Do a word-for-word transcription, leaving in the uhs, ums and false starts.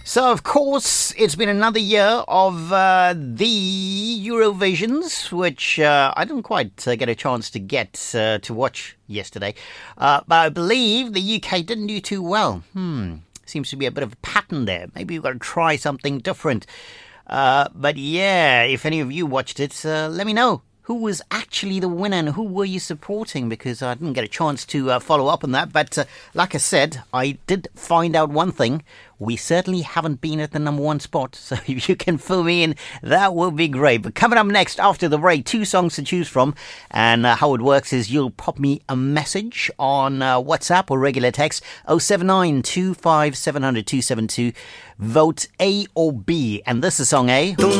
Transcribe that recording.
So, of course, it's been another year of uh, the Eurovisions, which uh, I didn't quite uh, get a chance to get uh, to watch yesterday. Uh, but I believe the U K didn't do too well. Hmm, seems to be a bit of a pattern there. Maybe we've got to try something different. Uh, but yeah, if any of you watched it, uh, let me know. Who was actually the winner and who were you supporting? Because I didn't get a chance to uh, follow up on that. But uh, like I said, I did find out one thing. We certainly haven't been at the number one spot. So if you can fill me in, that would be great. But coming up next after the break, two songs to choose from. And uh, how it works is you'll pop me a message on uh, WhatsApp or regular text oh seven nine, two five seven zero zero, two seven two. Vote A or B. And this is song A.